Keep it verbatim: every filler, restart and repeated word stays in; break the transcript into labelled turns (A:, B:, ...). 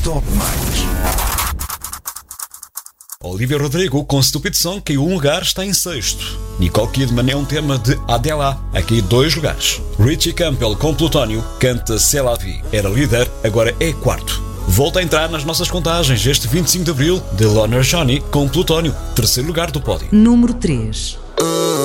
A: Top Mais.
B: Olivia Rodrigo com Stupid Song caiu um lugar, está em sexto. Nicole Kidman é um tema de Adele, aqui dois lugares. Richie Campbell com Plutónio canta C'est la vie, era líder, agora é quarto. Volta a entrar nas nossas contagens este vinte e cinco de abril de Loner Johnny com Plutónio, terceiro lugar do pódio.
C: Número três.